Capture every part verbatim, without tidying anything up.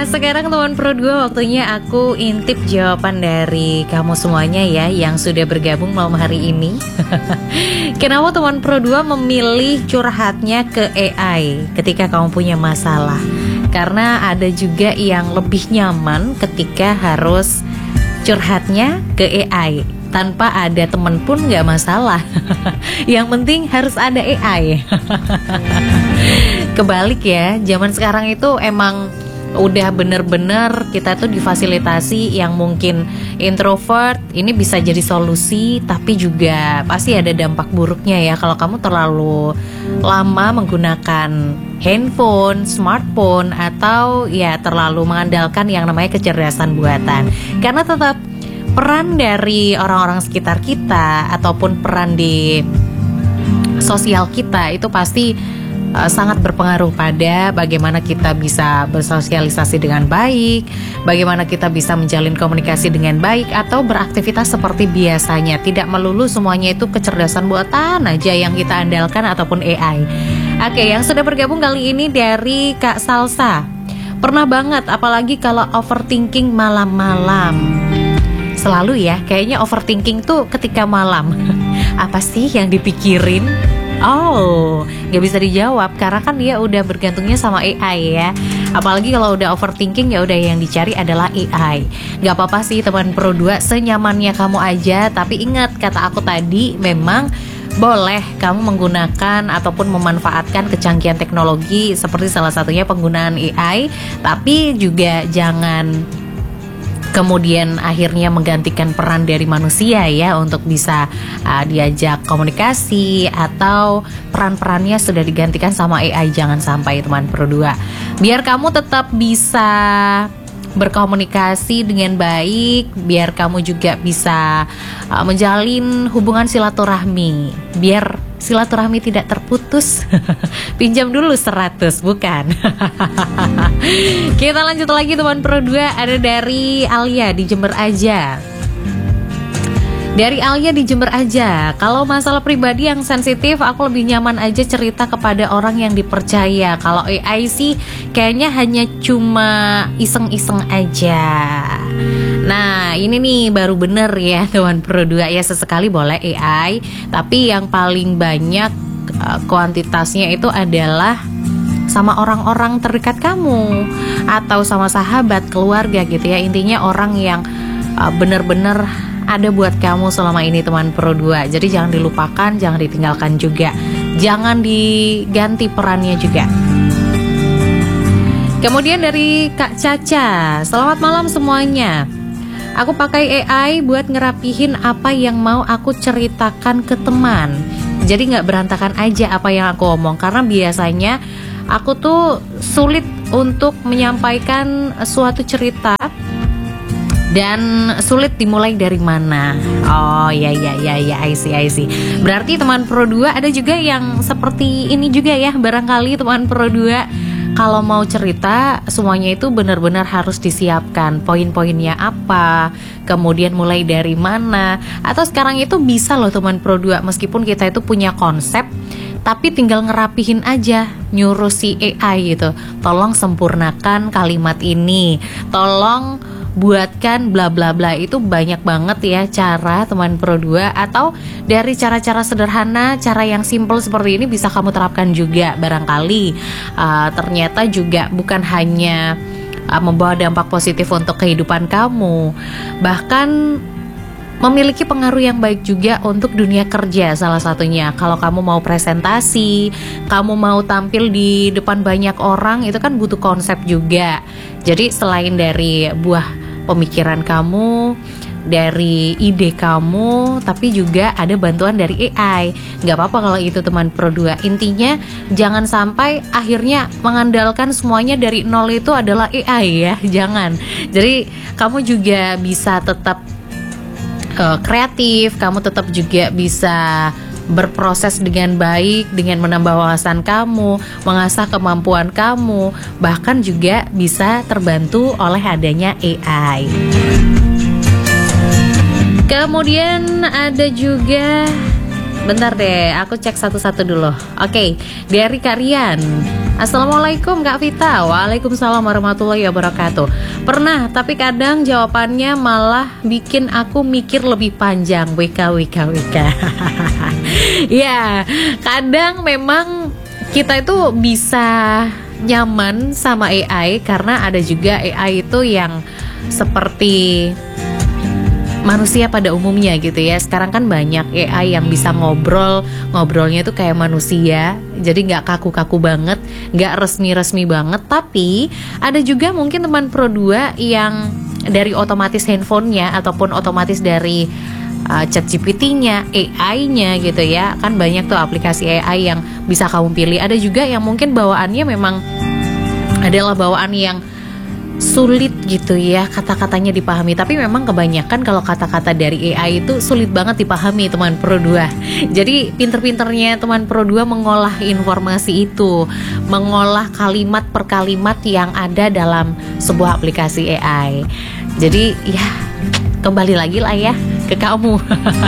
sekarang teman Pro dua, waktunya aku intip jawaban dari kamu semuanya ya yang sudah bergabung malam hari ini. Kenapa teman Pro dua memilih curhatnya ke A I ketika kamu punya masalah? Karena ada juga yang lebih nyaman ketika harus curhatnya ke A I. Tanpa ada temen pun gak masalah. Yang penting harus ada A I. Kebalik ya, zaman sekarang itu emang udah bener-bener kita tuh difasilitasi yang mungkin introvert ini bisa jadi solusi, tapi juga pasti ada dampak buruknya ya kalau kamu terlalu lama menggunakan handphone, smartphone, atau ya terlalu mengandalkan yang namanya kecerdasan buatan. Karena tetap peran dari orang-orang sekitar kita ataupun peran di sosial kita itu pasti uh, sangat berpengaruh pada bagaimana kita bisa bersosialisasi dengan baik, bagaimana kita bisa menjalin komunikasi dengan baik atau beraktivitas seperti biasanya. Tidak melulu semuanya itu kecerdasan buatan aja yang kita andalkan ataupun A I. Oke, yang sudah bergabung kali ini dari Kak Salsa. Pernah banget, apalagi kalau overthinking malam-malam. Selalu ya, kayaknya overthinking tuh ketika malam. Apa sih yang dipikirin? Oh, gak bisa dijawab karena kan dia udah bergantungnya sama A I ya. Apalagi kalau udah overthinking ya udah yang dicari adalah A I. Gak apa-apa sih teman Pro dua, senyamannya kamu aja. Tapi ingat kata aku tadi, memang boleh kamu menggunakan ataupun memanfaatkan kecanggihan teknologi seperti salah satunya penggunaan A I. Tapi juga jangan kemudian akhirnya menggantikan peran dari manusia ya untuk bisa uh, diajak komunikasi atau peran-perannya sudah digantikan sama A I. Jangan sampai teman Pro dua. Biar kamu tetap bisa berkomunikasi dengan baik, biar kamu juga bisa uh, menjalin hubungan silaturahmi, biar silaturahmi tidak terputus. Pinjam dulu seratus, bukan? Kita lanjut lagi teman Pro dua. Ada dari Alia di Jember aja. Dari Alia di Jember aja. Kalau masalah pribadi yang sensitif, aku lebih nyaman aja cerita kepada orang yang dipercaya. Kalau A I sih kayaknya hanya cuma iseng-iseng aja. Nah ini nih baru bener ya teman Pro dua ya, sesekali boleh A I, tapi yang paling banyak uh, kuantitasnya itu adalah sama orang-orang terdekat kamu atau sama sahabat, keluarga gitu ya. Intinya orang yang uh, bener-bener ada buat kamu selama ini teman Pro dua. Jadi jangan dilupakan, jangan ditinggalkan juga, jangan diganti perannya juga. Kemudian dari Kak Caca, selamat malam semuanya. Aku pakai A I buat ngerapihin apa yang mau aku ceritakan ke teman. Jadi gak berantakan aja apa yang aku omong. Karena biasanya aku tuh sulit untuk menyampaikan suatu cerita dan sulit dimulai dari mana. Oh ya ya ya ya, I see I see. Berarti teman Pro dua ada juga yang seperti ini juga ya. Barangkali teman Pro dua kalau mau cerita semuanya itu benar-benar harus disiapkan. Poin-poinnya apa, kemudian mulai dari mana. Atau sekarang itu bisa loh teman Pro dua, meskipun kita itu punya konsep tapi tinggal ngerapihin aja, nyuruh si A I gitu, tolong sempurnakan kalimat ini, tolong buatkan bla bla bla. Itu banyak banget ya cara teman Pro dua. Atau dari cara-cara sederhana, cara yang simple seperti ini bisa kamu terapkan juga. Barangkali uh, ternyata juga bukan hanya uh, membawa dampak positif untuk kehidupan kamu, bahkan memiliki pengaruh yang baik juga untuk dunia kerja. Salah satunya kalau kamu mau presentasi, kamu mau tampil di depan banyak orang, itu kan butuh konsep juga. Jadi selain dari buah pemikiran kamu, dari ide kamu, tapi juga ada bantuan dari A I. Gak apa-apa kalau itu teman Pro dua. Intinya jangan sampai akhirnya mengandalkan semuanya dari nol itu adalah A I ya. Jangan. Jadi kamu juga bisa tetap uh, kreatif, kamu tetap juga bisa berproses dengan baik, dengan menambah wawasan kamu, mengasah kemampuan kamu, bahkan juga bisa terbantu oleh adanya A I. Kemudian ada juga, bentar deh, aku cek satu-satu dulu. Oke, dari Karian. Assalamualaikum Kak Vita. Waalaikumsalam warahmatullahi wabarakatuh. Pernah, tapi kadang jawabannya malah bikin aku mikir lebih panjang. W K W K W K. Ya, kadang memang kita itu bisa nyaman sama A I karena ada juga A I itu yang seperti manusia pada umumnya gitu ya. Sekarang kan banyak A I yang bisa ngobrol, ngobrolnya tuh kayak manusia, jadi nggak kaku-kaku banget, nggak resmi-resmi banget. Tapi ada juga mungkin teman Pro dua yang dari otomatis handphonenya ataupun otomatis dari uh, chat G P T-nya, A I-nya gitu ya. Kan banyak tuh aplikasi A I yang bisa kamu pilih. Ada juga yang mungkin bawaannya memang adalah bawaan yang sulit gitu ya, kata-katanya dipahami. Tapi memang kebanyakan kalau kata-kata dari A I itu sulit banget dipahami teman Pro dua. Jadi pinter-pinternya teman Pro dua mengolah informasi itu, mengolah kalimat per kalimat yang ada dalam sebuah aplikasi A I. Jadi ya kembali lagi lah ya ke kamu.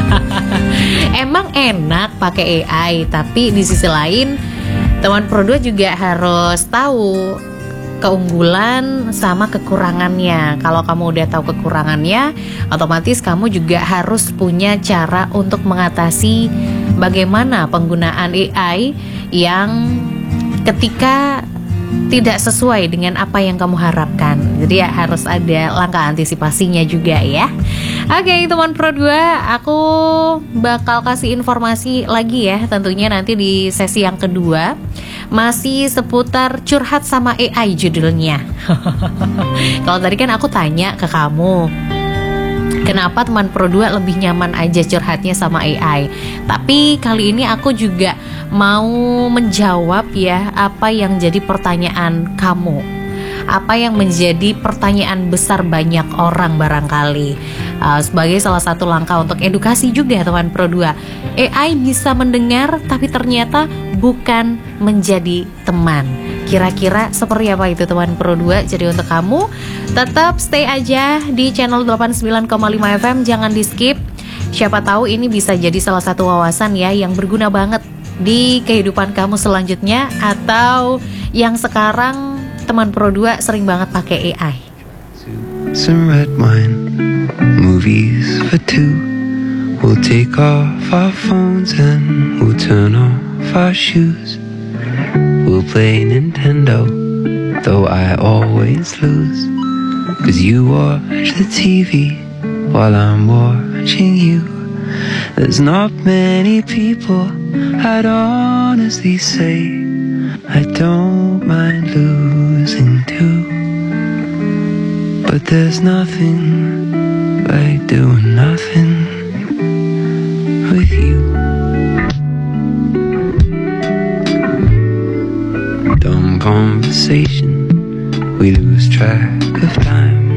Emang enak pakai A I, tapi di sisi lain teman Pro dua juga harus tahu keunggulan sama kekurangannya. Kalau kamu udah tahu kekurangannya, otomatis kamu juga harus punya cara untuk mengatasi bagaimana penggunaan A I yang ketika tidak sesuai dengan apa yang kamu harapkan. Jadi ya harus ada langkah antisipasinya juga ya. Oke teman Pro dua, aku bakal kasih informasi lagi ya tentunya nanti di sesi yang kedua. Masih seputar curhat sama A I judulnya. Kalau tadi kan aku tanya ke kamu, kenapa teman Pro dua lebih nyaman aja curhatnya sama A I. Tapi kali ini aku juga mau menjawab ya apa yang jadi pertanyaan kamu, apa yang menjadi pertanyaan besar banyak orang barangkali. uh, Sebagai salah satu langkah untuk edukasi juga teman Pro dua. A I bisa mendengar tapi ternyata bukan menjadi teman. Kira-kira seperti apa itu teman Pro dua? Jadi untuk kamu tetap stay aja di channel delapan puluh sembilan koma lima F M, jangan di skip. Siapa tahu ini bisa jadi salah satu wawasan ya yang berguna banget di kehidupan kamu selanjutnya, atau yang sekarang teman Pro dua sering banget pakai A I. Some red wine, movies for two. We'll take off our phones and we'll turn off our shoes. We'll play Nintendo, though I always lose. Cause you watch the T V while I'm watching you. There's not many people I'd honestly say I don't mind losing to. But there's nothing like doing nothing with you. Dumb conversation, we lose track of time.